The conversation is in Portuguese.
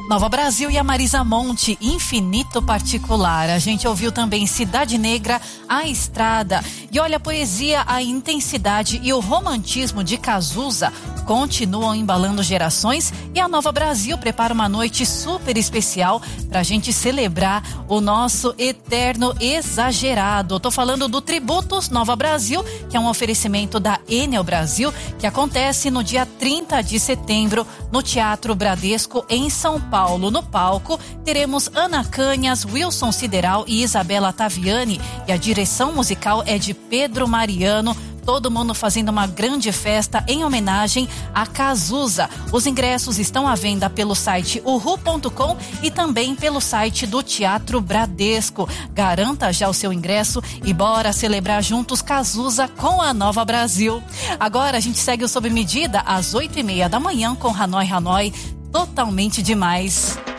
Nova Brasil e a Marisa Monte, Infinito Particular. A gente ouviu também Cidade Negra, A Estrada. E olha, a poesia, a intensidade e o romantismo de Cazuza continuam embalando gerações, e a Nova Brasil prepara uma noite super especial pra gente celebrar o nosso eterno exagerado. Tô falando do Tributos Nova Brasil, que é um oferecimento da Enel Brasil, que acontece no dia 30 de setembro no Teatro Bradesco, em São Paulo. No palco teremos Ana Canhas, Wilson Sideral e Isabela Taviani, e a direção musical é de Pedro Mariano. Todo mundo fazendo uma grande festa em homenagem a Cazuza. Os ingressos estão à venda pelo site uhu.com e também pelo site do Teatro Bradesco. Garanta já o seu ingresso e bora celebrar juntos Cazuza com a Nova Brasil. Agora a gente segue o Sob Medida às 8:30 da manhã com Hanoi Hanoi, totalmente demais.